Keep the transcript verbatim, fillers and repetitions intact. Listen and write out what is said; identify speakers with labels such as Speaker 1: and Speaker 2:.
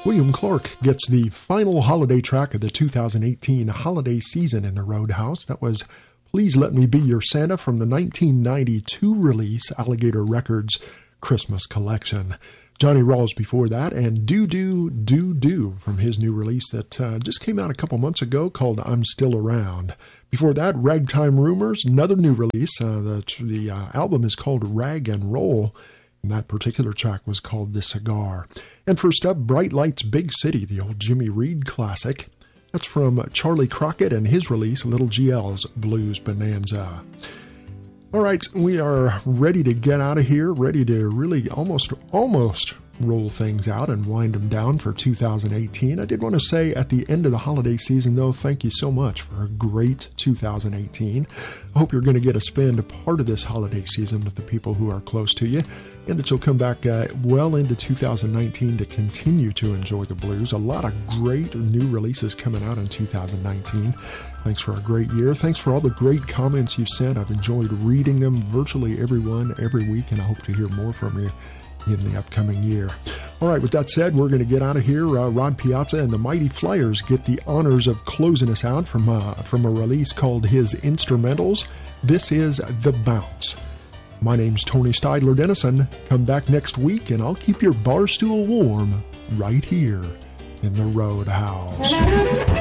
Speaker 1: William Clark gets the final holiday track of the two thousand eighteen holiday season in the Roadhouse. That was Please Let Me Be Your Santa from the nineteen ninety-two release Alligator Records Christmas Collection. Johnny Rawls before that, and Do Do Do Do from his new release that uh, just came out a couple months ago called I'm Still Around. Before that, Ragtime Rumors, another new release. Uh, the the uh, album is called Rag and Roll, and that particular track was called The Cigar. And first up, Bright Lights Big City, the old Jimmy Reed classic. That's from Charlie Crockett and his release, Little G L's Blues Bonanza. All right, we are ready to get out of here, ready to really almost, almost roll things out and wind them down for two thousand eighteen. I did want to say at the end of the holiday season, though, thank you so much for a great two thousand eighteen. I hope you're going to get to spend a part of this holiday season with the people who are close to you, and that you'll come back uh, well into two thousand nineteen to continue to enjoy the blues. A lot of great new releases coming out in two thousand nineteen. Thanks for a great year. Thanks for all the great comments you've sent. I've enjoyed reading them, virtually every one, every week, and I hope to hear more from you in the upcoming year. All right, with that said, we're going to get out of here. Uh, Rod Piazza and the Mighty Flyers get the honors of closing us out from, uh, from a release called His Instrumentals. This is The Bounce. My name's Tony Steidler Dennison. Come back next week, and I'll keep your bar stool warm right here in the Roadhouse.